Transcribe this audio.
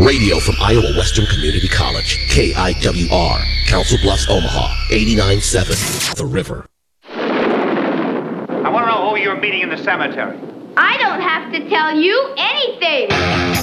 Radio from Iowa Western Community College, KIWR, Council Bluffs, Omaha, 89.7, The River. I want to know who you're meeting in the cemetery. I don't have to tell you anything.